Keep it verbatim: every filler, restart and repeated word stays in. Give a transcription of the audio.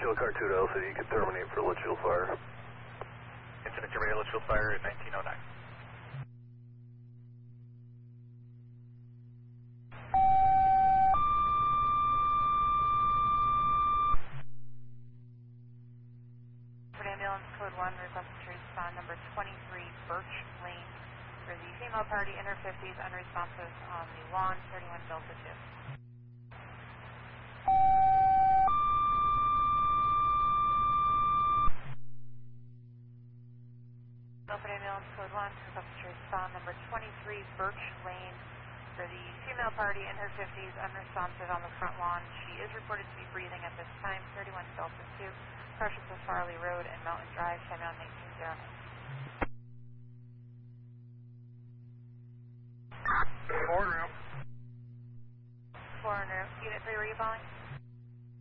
Litchfield car two to L C D, you can terminate for Litchfield Fire. Incident terminated Litchfield Fire at nineteen oh nine. Ambulance code one, requesting to respond number twenty-three Birch Lane for the female party in her fifties, unresponsive on the lawn, thirty-one Delta two. Milford Ambulance code one, requesting to respond number twenty-three Birch Lane for the female party in her fifties, unresponsive on the front lawn. She is reported to be breathing at this time, thirty-one Delta two. Precious of Farley Road and Mountain Drive, Chevron nineteen oh nine. Four room. Four room. Unit three, were you calling?